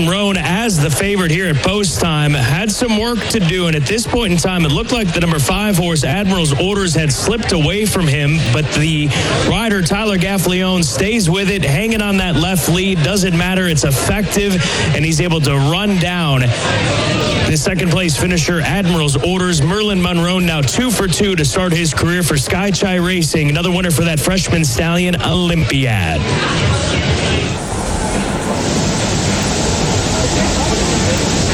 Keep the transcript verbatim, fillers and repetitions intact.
Monroe as the favorite here at post time. Had some work to do, and at this point in time, it looked like the number five horse, Admiral's Orders, had slipped away from him, but the rider, Tyler Gaffalione, stays with it, hanging on that left lead. Doesn't matter. It's effective, and he's able to run down the second-place finisher, Admiral's Orders. Merlin Monroe now two for two to start his career for Sky Chai Racing. Another winner for that freshman stallion, Olympiad.